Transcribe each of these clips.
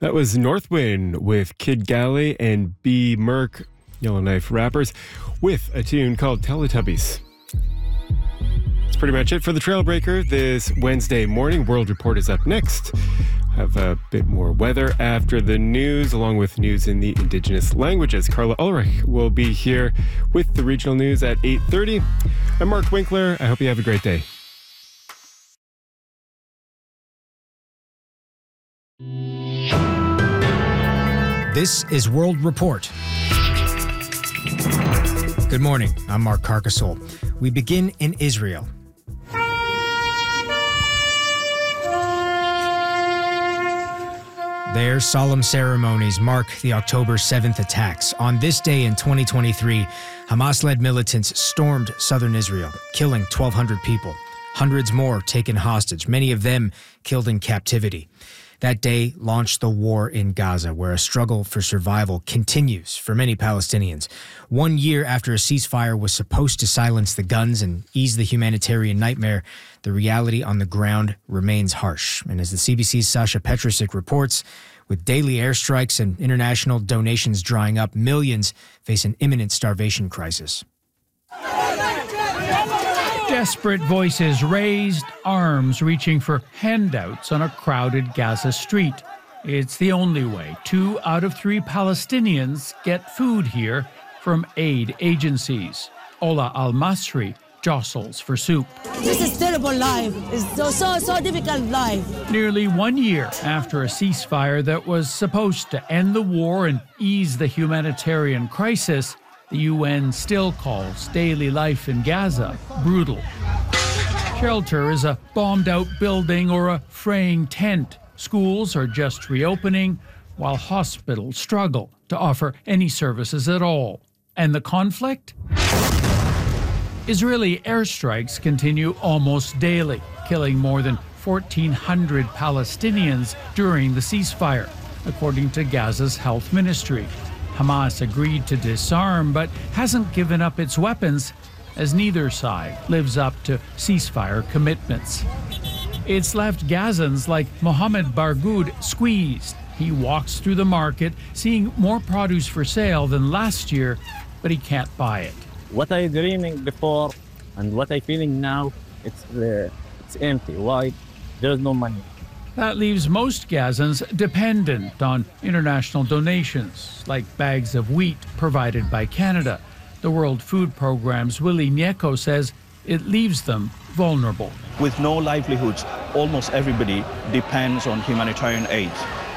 That was Northwind with Kid Galley and B. Merck, Yellowknife Rappers, with a tune called Teletubbies. That's pretty much it for the Trailbreaker this Wednesday morning. World Report is up next. Have a bit more weather after the news, along with news in the Indigenous languages. Carla Ulrich will be here with the regional news at 8:30. I'm Mark Winkler. I hope you have a great day. This is World Report. Good morning. I'm Mark Carcasole. We begin in Israel. There, solemn ceremonies mark the October 7th attacks. On this day in 2023, Hamas-led militants stormed southern Israel, killing 1,200 people. Hundreds more taken hostage, many of them killed in captivity. That day launched the war in Gaza, where a struggle for survival continues for many Palestinians. 1 year after a ceasefire was supposed to silence the guns and ease the humanitarian nightmare, the reality on the ground remains harsh. And as the CBC's Sasha Petrusik reports, with daily airstrikes and international donations drying up, millions face an imminent starvation crisis. Desperate voices raised, arms reaching for handouts on a crowded Gaza street. It's the only way 2 out of 3 Palestinians get food here from aid agencies. Ola Al-Masri jostles for soup. This is terrible life. It's so difficult life. Nearly 1 year after a ceasefire that was supposed to end the war and ease the humanitarian crisis, the UN still calls daily life in Gaza brutal. Shelter is a bombed-out building or a fraying tent. Schools are just reopening, while hospitals struggle to offer any services at all. And the conflict? Israeli airstrikes continue almost daily, killing more than 1,400 Palestinians during the ceasefire, according to Gaza's health ministry. Hamas agreed to disarm, but hasn't given up its weapons, as neither side lives up to ceasefire commitments. It's left Gazans like Mohammed Bargoud squeezed. He walks through the market, seeing more produce for sale than last year, but he can't buy it. What I dreaming before and what I feeling now, it's empty. Why? There's no money. That leaves most Gazans dependent on international donations, like bags of wheat provided by Canada. The World Food Programme's Willie Nieko says it leaves them vulnerable. With no livelihoods, almost everybody depends on humanitarian aid.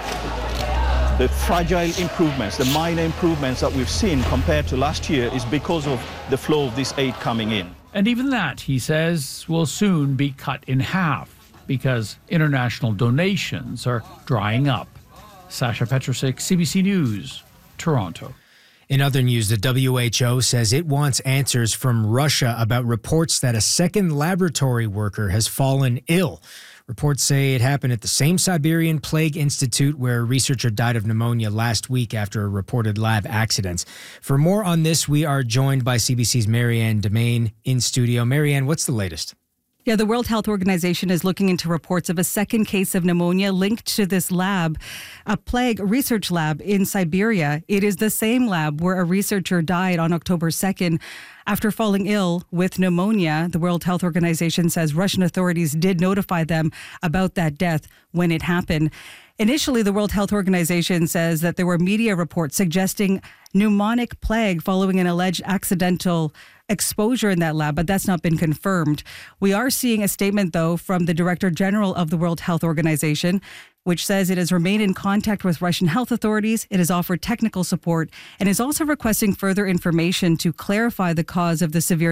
The fragile improvements, the minor improvements that we've seen compared to last year is because of the flow of this aid coming in. And even that, he says, will soon be cut in half, because international donations are drying up. Sasha Petrusik, CBC News, Toronto. In other news, the WHO says it wants answers from Russia about reports that a second laboratory worker has fallen ill. Reports say it happened at the same Siberian Plague Institute where a researcher died of pneumonia last week after a reported lab accident. For more on this, we are joined by CBC's Marianne Demain in studio. Marianne, what's the latest? Yeah, the World Health Organization is looking into reports of a second case of pneumonia linked to this lab, a plague research lab in Siberia. It is the same lab where a researcher died on October 2nd after falling ill with pneumonia. The World Health Organization says Russian authorities did notify them about that death when it happened. Initially, the World Health Organization says that there were media reports suggesting pneumonic plague following an alleged accidental exposure in that lab, but that's not been confirmed. We are seeing a statement, though, from the Director General of the World Health Organization, which says it has remained in contact with Russian health authorities, it has offered technical support, and is also requesting further information to clarify the cause of the severe